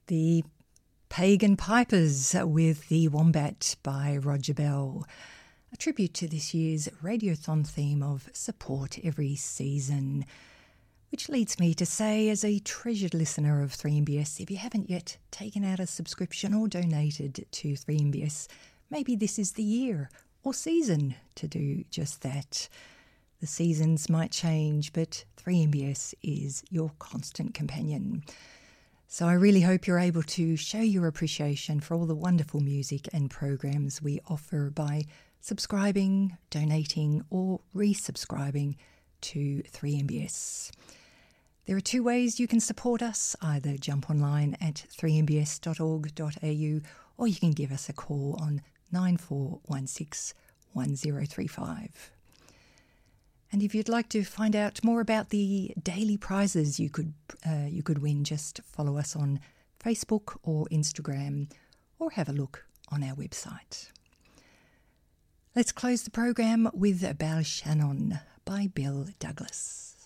The Pagan Pipers with The Wombat by Roger Bell, a tribute to this year's Radiothon theme of support every season. Which leads me to say, as a treasured listener of 3MBS, if you haven't yet taken out a subscription or donated to 3MBS, maybe this is the year or season to do just that. The seasons might change, but 3MBS is your constant companion. So I really hope you're able to show your appreciation for all the wonderful music and programs we offer by subscribing, donating or resubscribing to 3MBS. There are two ways you can support us. Either jump online at 3mbs.org.au or you can give us a call on 9416 1035. And if you'd like to find out more about the daily prizes you could win, just follow us on Facebook or Instagram or have a look on our website. Let's close the program with Balshannon by Bill Douglas.